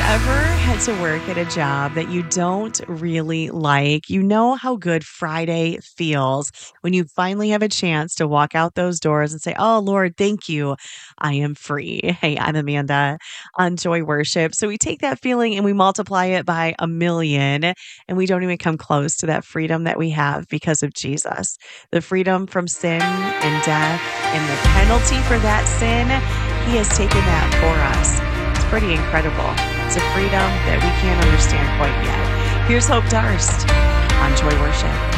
ever had to work at a job that you don't really like? You know how good Friday feels when you finally have a chance to walk out those doors and say, "Oh, Lord, thank you. I am free." Hey, I'm Amanda on Joy Worship. So we take that feeling and we multiply it by a million, and we don't even come close to that freedom that we have because of Jesus. The freedom from sin and death and the penalty for that sin, He has taken that for us. It's pretty incredible. It's a freedom that we can't understand quite yet. Here's Hope Darst on Joy Worship.